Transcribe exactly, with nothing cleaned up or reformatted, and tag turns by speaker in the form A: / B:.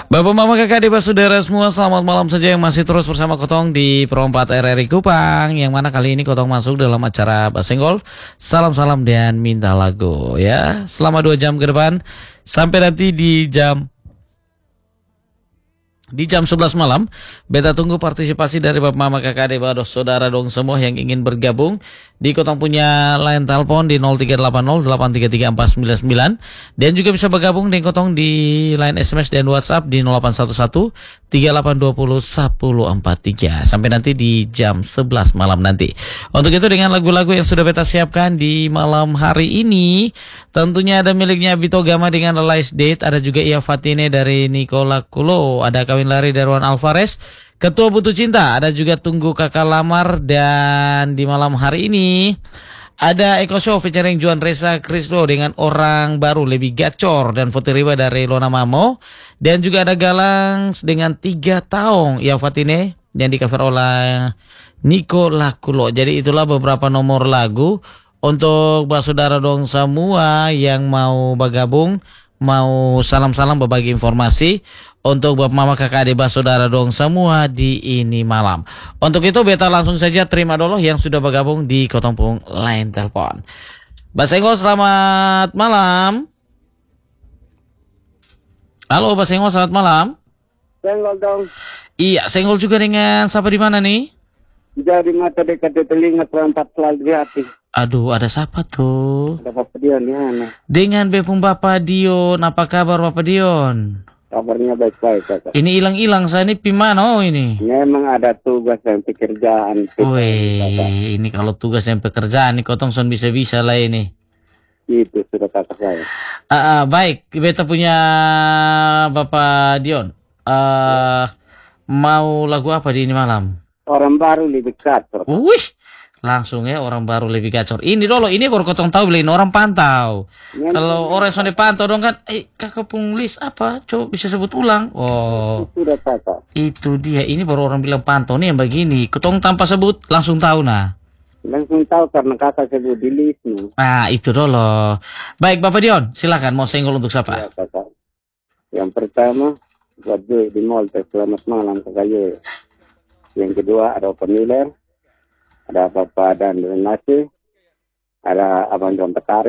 A: Bapak Mama Kakak Adik Saudara semua, selamat malam saja yang masih terus bersama Kotong di Pro empat R R I Kupang. Yang mana kali ini Kotong masuk dalam acara Basenggol, salam-salam dan minta lagu ya. Selama dua jam ke depan sampai nanti di jam Di jam sebelas malam, beta tunggu partisipasi dari Bapak Mama Kakak Adik Bados Saudara dong semua yang ingin bergabung. Di Kotong punya line telepon di nol tiga delapan nol delapan tiga tiga empat sembilan sembilan. Dan juga bisa bergabung dengan Kotong di line S M S dan WhatsApp di nol delapan satu satu tiga delapan dua nol satu nol empat tiga. Sampai nanti di jam sebelas malam nanti. Untuk itu dengan lagu-lagu yang sudah beta siapkan di malam hari ini, tentunya ada miliknya Bito Gama dengan The Last Date. Ada juga Ia Fatine dari Nicola Kulo. Ada Kawin Lari dari Wan Alvarez, Ketua Butuh Cinta, ada juga Tunggu Kakak Lamar. Dan di malam hari ini ada Eko Show featuring Juan Reza Krislo dengan Orang Baru Lebih Gacor, dan Foteriwa dari Lona Mamo. Dan juga ada Galang dengan Tiga Tahun Ia Fatine yang di cover oleh Nicola Kulo. Jadi itulah beberapa nomor lagu untuk Mbak Saudara dong semua yang mau bergabung, mau salam-salam berbagi informasi untuk Bapak Mama Kakak Adik Saudara dong semua di ini malam. Untuk itu beta langsung saja terima dulu yang sudah bergabung di Kotompung line telepon. Basenggol, selamat malam. Halo Basenggol, selamat malam.
B: Senggol dong.
A: Iya, senggol juga dengan siapa di mana nih?
B: Jadi mata dekat di telinga terempat selalu di hati.
A: Aduh, ada siapa tuh?
B: Ada Bapak Dion ya. Nah.
A: Dengan Bepung Bapak Dion, apa kabar Bapak Dion?
B: Kabarnya baik-baik kakak.
A: Ini hilang-hilang saya ini pimano ini.
B: Memang ada tugas dan pekerjaan.
A: Wih, ini kalau tugas dan pekerjaan ini Kotong son bisa-bisa lah ini.
B: Itu sudah kata saya.
A: Uh, uh, baik, beta punya Bapak Dion. Uh, mau lagu apa di ini malam?
B: Orang Baru Lebih Gacor.
A: Wih, langsung ya Orang Baru Lebih Gacor. Ini dulu, ini baru Kotong tahu beliin orang pantau. Ya, kalau orang sonde pantau dong kan, eh kakak pung list apa? Coba bisa sebut ulang. Oh,
B: itu sudah kata.
A: Itu dia. Ini baru orang bilang pantau nih yang begini. Kotong tanpa sebut langsung tahu nah.
B: Langsung tahu karena kakak sebut di list nih.
A: Nah itu dulu. Baik Bapak Dion, silakan mau senggol untuk siapa?
B: Ya, kakak. Yang pertama buat Joy di Molte, selamat malam kakak Joy. Yang kedua ada Open Miller, ada Bapak dan Nasi, ada Abang John Tekari.